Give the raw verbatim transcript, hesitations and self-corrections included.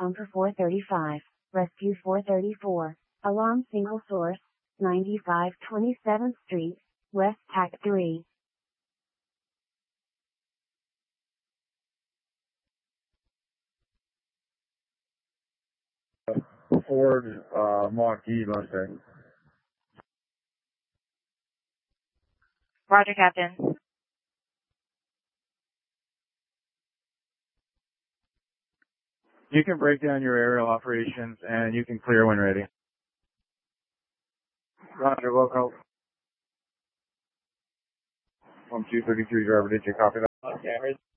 Pumper four thirty-five, Rescue four thirty-four, Alarm Single Source, ninety-five twenty-seventh Street, West Tac three. Ford uh, Mach-E Mustang. Roger, Captain. You can break down your aerial operations and you can clear when ready. Roger, local. one two thirty-three, driver, did you copy that? Okay.